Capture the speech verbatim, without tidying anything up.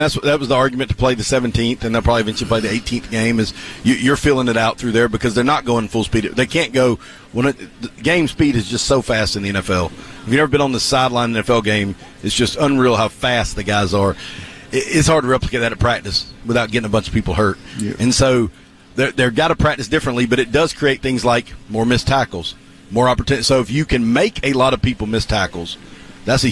That's that was the argument to play the seventeenth, and they'll probably eventually play the eighteenth game. Is you, you're filling it out through there because they're not going full speed. They can't go when it, the game speed is just so fast in the N F L. If you've never been on the sideline in an N F L game, it's just unreal how fast the guys are. It, it's hard to replicate that at practice without getting a bunch of people hurt. Yeah. And so they're, they've got to practice differently, but it does create things like more missed tackles, more opportunity. So if you can make a lot of people miss tackles, that's a